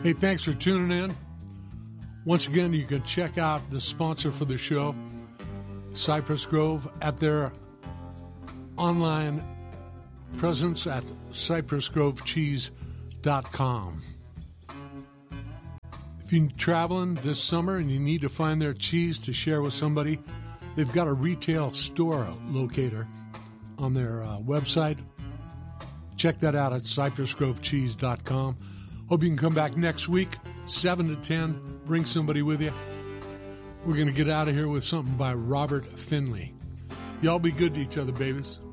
Hey, thanks for tuning in. Once again, you can check out the sponsor for the show, Cypress Grove, at their online presence at cypressgrovecheese.com. If you're traveling this summer and you need to find their cheese to share with somebody, they've got a retail store locator on their website. Check that out at cypressgrovecheese.com. Hope you can come back next week, 7 to 10. Bring somebody with you. We're going to get out of here with something by Robert Finley. Y'all be good to each other, babies.